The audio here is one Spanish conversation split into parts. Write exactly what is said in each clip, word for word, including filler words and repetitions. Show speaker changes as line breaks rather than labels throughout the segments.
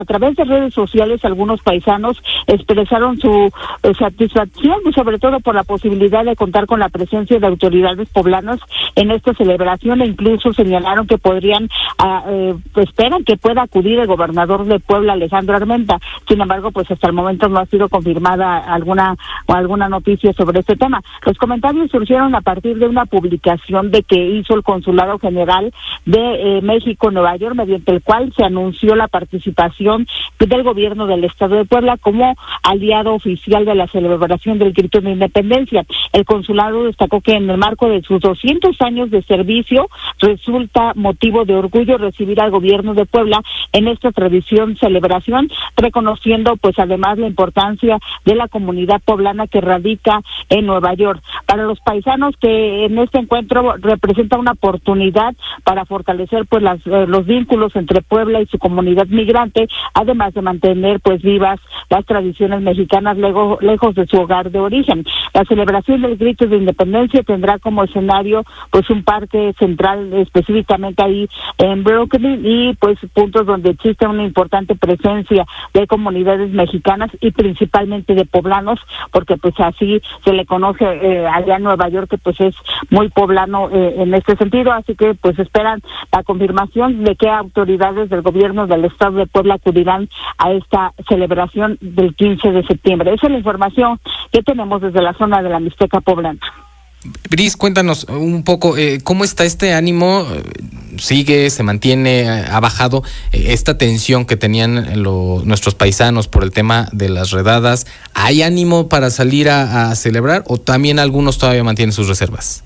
A través de redes sociales, algunos paisanos expresaron su eh, satisfacción, sobre todo por la posibilidad de contar con la presencia de autoridades poblanas en esta celebración, e incluso señalaron que podrían, uh, eh, esperan que pueda acudir el gobernador de Puebla, Alejandro Armenta. Sin embargo, pues hasta el momento no ha sido confirmada alguna o alguna noticia sobre este tema. Los comentarios surgieron a partir de una publicación de que hizo el Consulado General de eh, México en Nueva York, mediante el cual se anunció la participación del gobierno del estado de Puebla como aliado oficial de la celebración del grito de independencia. El consulado destacó que en el marco de sus doscientos años de servicio resulta motivo de orgullo recibir al gobierno de Puebla en esta tradición celebración, reconociendo pues además la importancia de la comunidad poblana que radica en Nueva York. Para los paisanos, que en este encuentro representa una oportunidad para fortalecer pues las, eh, los vínculos entre Puebla y su comunidad migrante, además de mantener pues vivas las tradiciones mexicanas lejos, lejos de su hogar de origen. La celebración del grito de independencia tendrá como escenario pues un parque central, específicamente ahí en Brooklyn, y pues puntos donde existe una importante presencia de comunidades mexicanas y principalmente de poblanos, porque pues así se le conoce eh, allá en Nueva York, que pues es muy poblano eh, en este sentido. Así que pues esperan la confirmación de que autoridades del gobierno del estado de Puebla acudirán a esta celebración del quince de septiembre. Esa es la información que tenemos desde la zona de la Mixteca poblana.
Bris, cuéntanos un poco, eh, ¿cómo está este ánimo? ¿Sigue, se mantiene, ha bajado eh, esta tensión que tenían lo, nuestros paisanos por el tema de las redadas? ¿Hay ánimo para salir a, a celebrar o también algunos todavía mantienen sus reservas?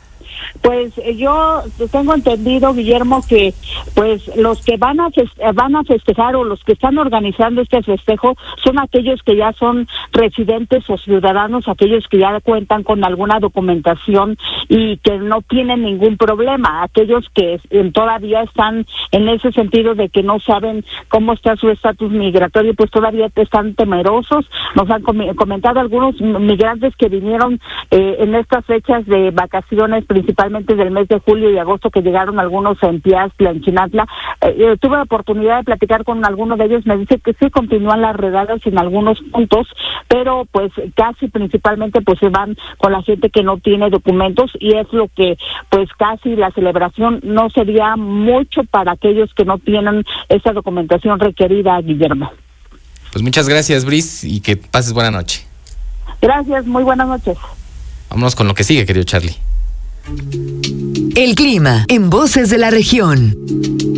Pues yo tengo entendido, Guillermo, que pues los que van a feste- van a festejar o los que están organizando este festejo son aquellos que ya son residentes o ciudadanos, aquellos que ya cuentan con alguna documentación y que no tienen ningún problema, aquellos que todavía están en ese sentido de que no saben cómo está su estatus migratorio, pues todavía están temerosos. Nos han com- comentado algunos migrantes que vinieron eh, en estas fechas de vacaciones, principalmente del mes de julio y agosto, que llegaron algunos en Piazla, en Chinatla. Eh, tuve la oportunidad de platicar con alguno de ellos, me dice que sí continúan las redadas en algunos puntos, pero pues casi principalmente pues se van con la gente que no tiene documentos, y es lo que pues casi la celebración no sería mucho para aquellos que no tienen esa documentación requerida, Guillermo.
Pues muchas gracias, Bris, y que pases buena noche.
Gracias, muy buenas noches.
Vámonos con lo que sigue, querido Charlie.
El clima en Voces de la Región.